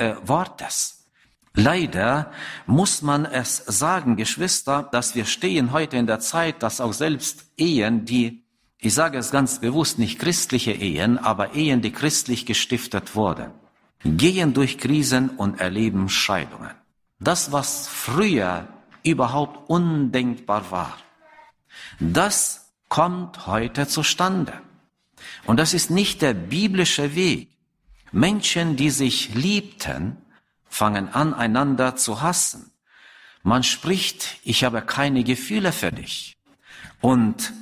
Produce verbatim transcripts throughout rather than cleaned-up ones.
äh, Wortes. Leider muss man es sagen, Geschwister, dass wir stehen heute in der Zeit, dass auch selbst Ehen, die, ich sage es ganz bewusst, nicht christliche Ehen, aber Ehen, die christlich gestiftet wurden, gehen durch Krisen und erleben Scheidungen. Das, was früher überhaupt undenkbar war, das kommt heute zustande. Und das ist nicht der biblische Weg. Menschen, die sich liebten, fangen an, einander zu hassen. Man spricht, ich habe keine Gefühle für dich. Und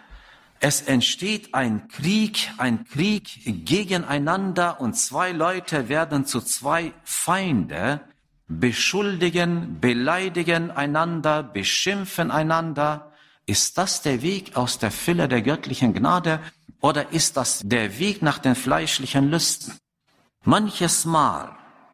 es entsteht ein Krieg, ein Krieg gegeneinander und zwei Leute werden zu zwei Feinde, beschuldigen, beleidigen einander, beschimpfen einander. Ist das der Weg aus der Fülle der göttlichen Gnade oder ist das der Weg nach den fleischlichen Lüsten? Manches Mal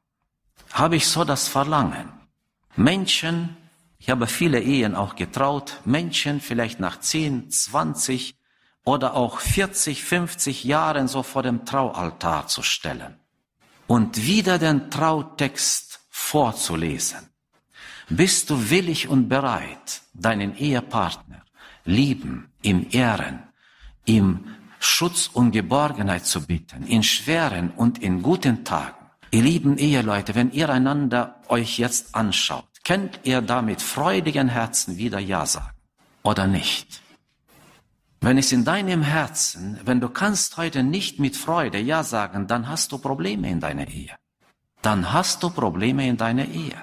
habe ich so das Verlangen, Menschen, ich habe viele Ehen auch getraut, Menschen vielleicht nach zehn, zwanzig oder auch vierzig, fünfzig Jahren so vor dem Traualtar zu stellen und wieder den Trautext vorzulesen. Bist du willig und bereit, deinen Ehepartner lieben, ihm ehren, ihm Schutz und Geborgenheit zu bieten, in schweren und in guten Tagen? Ihr lieben Eheleute, wenn ihr einander euch jetzt anschaut, könnt ihr da mit freudigen Herzen wieder Ja sagen oder nicht? Wenn es in deinem Herzen, wenn du kannst heute nicht mit Freude Ja sagen, dann hast du Probleme in deiner Ehe. Dann hast du Probleme in deiner Ehe.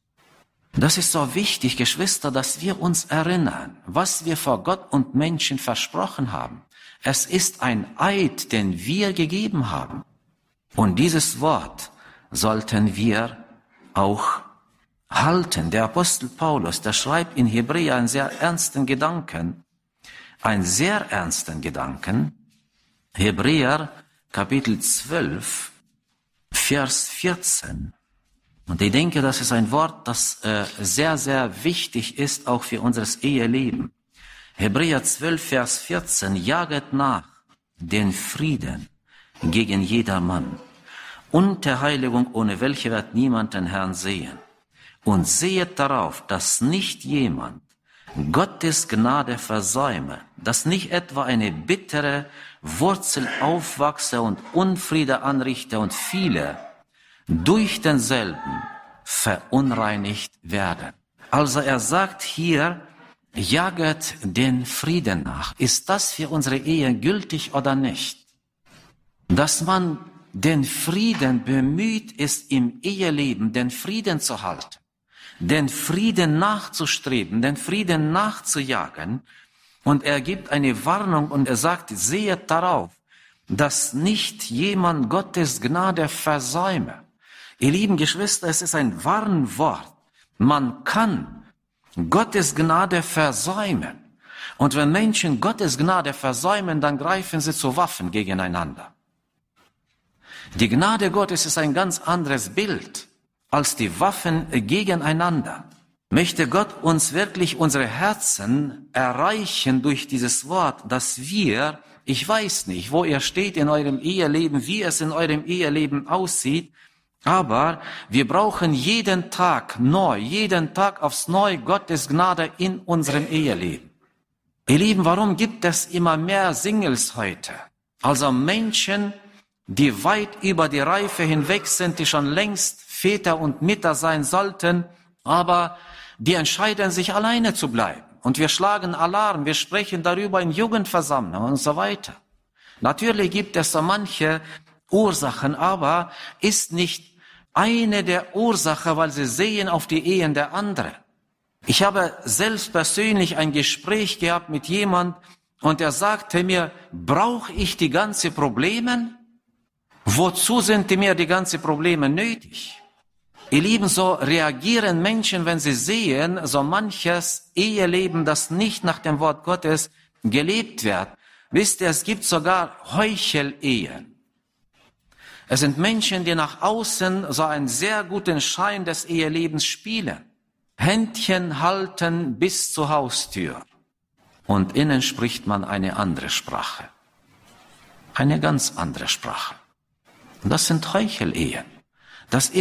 Das ist so wichtig, Geschwister, dass wir uns erinnern, was wir vor Gott und Menschen versprochen haben. Es ist ein Eid, den wir gegeben haben. Und dieses Wort sollten wir auch halten. Der Apostel Paulus, der schreibt in Hebräer einen sehr ernsten Gedanken, einen sehr ernsten Gedanken. Hebräer Kapitel zwölf, Vers vierzehn. Und ich denke, das ist ein Wort, das äh, sehr, sehr wichtig ist, auch für unser Eheleben. Hebräer zwölf, Vers vierzehn, jaget nach den Frieden gegen jedermann und der Heiligung, ohne welche wird niemand den Herrn sehen. Und sehet darauf, dass nicht jemand Gottes Gnade versäume, dass nicht etwa eine bittere Wurzel aufwachse und Unfriede anrichte und viele durch denselben verunreinigt werden. Also er sagt hier, jaget den Frieden nach. Ist das für unsere Ehe gültig oder nicht? Dass man den Frieden bemüht ist, im Eheleben den Frieden zu halten, den Frieden nachzustreben, den Frieden nachzujagen. Und er gibt eine Warnung und er sagt, sehet darauf, dass nicht jemand Gottes Gnade versäume. Ihr lieben Geschwister, es ist ein Warnwort. Man kann Gottes Gnade versäumen. Und wenn Menschen Gottes Gnade versäumen, dann greifen sie zu Waffen gegeneinander. Die Gnade Gottes ist ein ganz anderes Bild als die Waffen gegeneinander. Möchte Gott uns wirklich unsere Herzen erreichen durch dieses Wort, dass wir, ich weiß nicht, wo ihr steht in eurem Eheleben, wie es in eurem Eheleben aussieht, aber wir brauchen jeden Tag neu, jeden Tag aufs Neue Gottes Gnade in unserem Eheleben. Ihr Lieben, warum gibt es immer mehr Singles heute? Also Menschen, die weit über die Reife hinweg sind, die schon längst Väter und Mütter sein sollten, aber die entscheiden sich alleine zu bleiben. Und wir schlagen Alarm, wir sprechen darüber in Jugendversammlungen und so weiter. Natürlich gibt es so manche Ursachen, aber ist nicht eine der Ursachen, weil sie sehen auf die Ehen der anderen. Ich habe selbst persönlich ein Gespräch gehabt mit jemand und er sagte mir, brauche ich die ganzen Probleme? Wozu sind die mir die ganzen Probleme nötig? Ihr Lieben, so reagieren Menschen, wenn sie sehen, so manches Eheleben, das nicht nach dem Wort Gottes gelebt wird. Wisst ihr, es gibt sogar Heuchelehen. Es sind Menschen, die nach außen so einen sehr guten Schein des Ehelebens spielen. Händchen halten bis zur Haustür. Und innen spricht man eine andere Sprache. Eine ganz andere Sprache. Und das sind Heuchelehen. Das